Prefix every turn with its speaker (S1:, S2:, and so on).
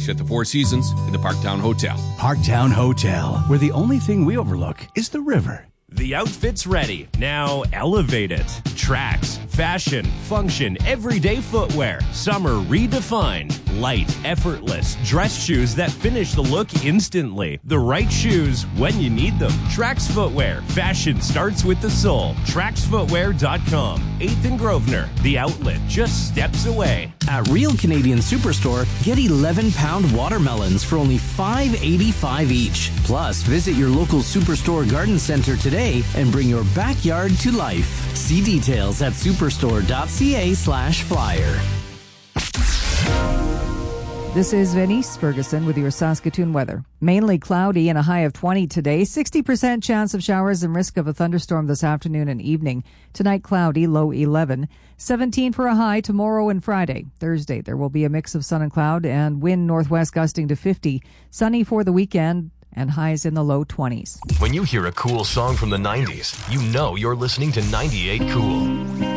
S1: Beach at the Four Seasons and the Parktown Hotel.
S2: Parktown Hotel, where the only thing we overlook is the river.
S3: The outfit's ready. Now elevate it. Tracks, fashion, function, everyday footwear. Summer redefined. Light, effortless. Dress shoes that finish the look instantly. The right shoes when you need them. Trax Footwear. Fashion starts with the soul. TraxFootwear.com. 8th and Grosvenor. The outlet just steps away.
S4: At Real Canadian Superstore, get 11-pound watermelons for only $5.85 each. Plus, visit your local Superstore garden center today and bring your backyard to life. See details at superstore.ca/flyer.
S5: This is Venice Ferguson with your Saskatoon weather. Mainly cloudy and a high of 20 today. 60% chance of showers and risk of a thunderstorm this afternoon and evening. Tonight cloudy, low 11. 17 for a high tomorrow and Friday. Thursday there will be a mix of sun and cloud and wind northwest gusting to 50. Sunny for the weekend and highs in the low 20s.
S6: When you hear a cool song from the 90s, you know you're listening to 98 Cool.